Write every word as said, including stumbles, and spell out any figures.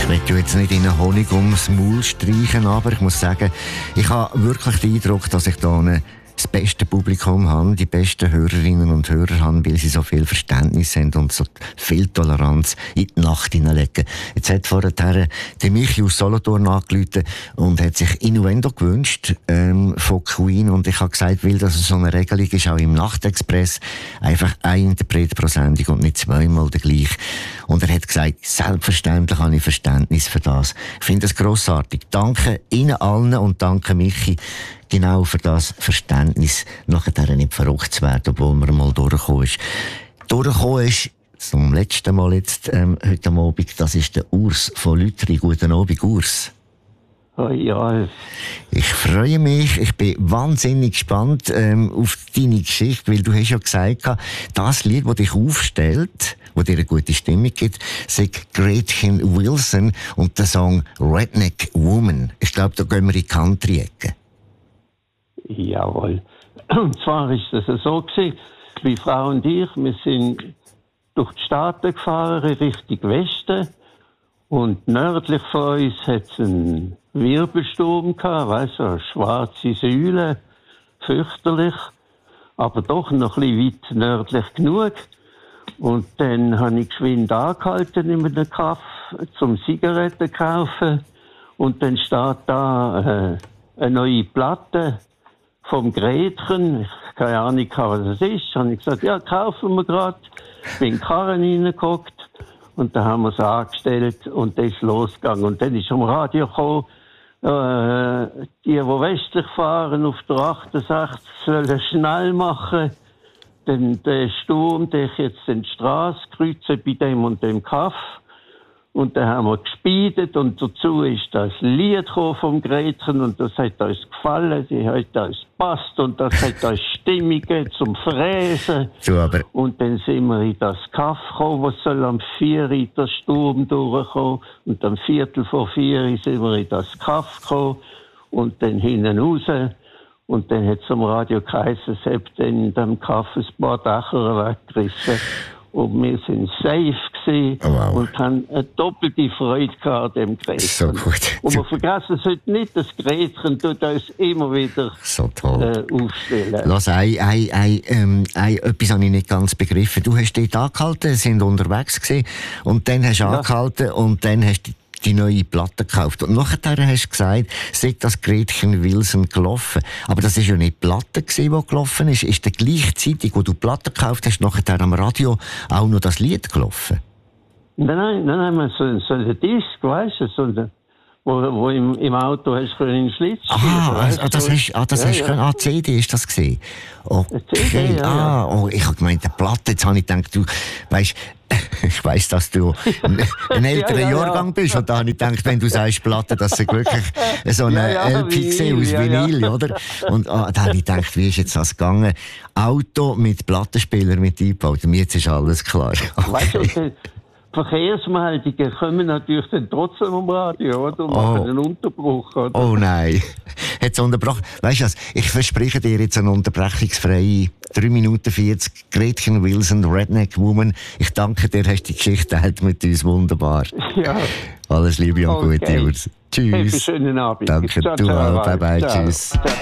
Ich will jetzt nicht in den Honig ums Maul streichen, aber ich muss sagen, ich habe wirklich den Eindruck, dass ich da eine das beste Publikum haben, die besten Hörerinnen und Hörer haben, weil sie so viel Verständnis haben und so viel Toleranz in die Nacht hineinlegen. Jetzt hat vorher der Michi aus Solothurn angerufen und hat sich Innuendo gewünscht ähm, von Queen, und ich habe gesagt, weil das so eine Regelung ist, auch im Nachtexpress, einfach ein Interpret pro Sendung und nicht zweimal der gleiche. Und er hat gesagt, selbstverständlich habe ich Verständnis für das. Ich finde das grossartig. Danke Ihnen allen und danke Michi, genau für das Verständnis, nachher nicht verrückt zu werden, obwohl man mal durchgekommen ist. Durchgekommen ist, zum letzten Mal jetzt, ähm, heute Abend, das ist der Urs von Lütri. Guten Abend, Urs. Oh ja. Ich freue mich, ich bin wahnsinnig gespannt ähm, auf deine Geschichte, weil du hast ja gesagt, das Lied, das dich aufstellt, das dir eine gute Stimmung gibt, sagt Gretchen Wilson und der Song Redneck Woman. Ich glaube, da gehen wir in die Country-Ecke. Jawohl. Und zwar ist es so gewesen, wie Frau und ich, wir sind durch die Staaten gefahren, Richtung Westen. Und nördlich von uns hat es einen Wirbelsturm gehabt, weißt du, eine schwarze Säule, fürchterlich, aber doch noch ein bisschen weit nördlich genug. Und dann habe ich geschwind angehalten in einem Kaff zum Zigaretten kaufen. Und dann steht da äh, eine neue Platte vom Gretchen, ich habe keine Ahnung, was das ist. Habe ich gesagt, ja, kaufen wir gerade. Bin in den Karren reingeguckt und dann haben wir es angestellt und dann ist losgegangen. Und dann ist am Radio gekommen, äh, die, die westlich fahren auf der achtundsechzig, sollen schnell machen. Denn der Sturm, der jetzt die Straße kreuzen bei dem und dem Kaff. Und dann haben wir gespeedet und dazu ist das Lied vom Gretchen und das hat uns gefallen, sie hat uns gepasst und das hat uns Stimmung zum Fräsen. So, aber und dann sind wir in das Kaff gekommen, was soll am vier Uhr der Sturm durchkommen, und am Viertel vor vier Uhr sind wir in das Kaff gekommen und dann hinten raus. Und dann hat es am Radio geheißen, es hat dann in dem Kaff ein paar Dächer weggerissen. Und wir sind safe gewesen, oh, wow. und haben eine doppelte Freude gehabt an dem Gretchen. So gut. Und wir vergessen es heute nicht, das Gretchen tut uns immer wieder so toll. Äh, aufstellen. Lass, ein, ein, ein, ähm, ein, etwas habe ich nicht ganz begriffen. Du hast dort angehalten, sind unterwegs gewesen, und dann hast du ja. angehalten und dann hast du die neue Platte gekauft. Und nachher hast du gesagt, sei das Gretchen Wilson gelaufen. Aber das war ja nicht die Platte, die gelaufen ist. Ist dann gleichzeitig, wo du die Platte gekauft hast, nachher am Radio auch noch das Lied gelaufen? Nein, nein, nein, so, so ein Disc, weißt du, so ein, wo, wo im, im Auto hast du in den Schlitz Ah, also, ah, das hast, ah, das ja, hast ja. Ah, C D ist das gesehen. Okay. C D, ja, ah, oh, ich habe gemeint, eine Platte. Jetzt habe ich gedacht, du weißt, ich weiss, dass du ein, ein älterer ja, ja, Jahrgang ja. bist. Und da habe ich gedacht, wenn du sagst Platte, dass du wirklich so eine ja, ja, L P gesehen aus Vinyl, ja, ja. oder? Und ah, da habe ich gedacht, wie ist jetzt das gegangen? Auto mit Plattenspieler mit eingebaut. Und jetzt ist alles klar. Okay. Weißt du, Verkehrsmeldungen kommen natürlich dann trotzdem am Radio, oder? Und machen oh. einen Unterbruch, oder? Oh nein. Hat's unterbrochen? Weißt du was? Ich verspreche dir jetzt eine unterbrechungsfreie drei Minuten vierzig. Gretchen Wilson, Redneck Woman. Ich danke dir, hast die Geschichte geteilt mit uns. Wunderbar. Ja. Alles Liebe und okay. Gute, Urs. Tschüss. Hey, schönen Abend. Danke, ciao, du ciao, auch. Bye bye. Ciao. Tschüss. Ciao.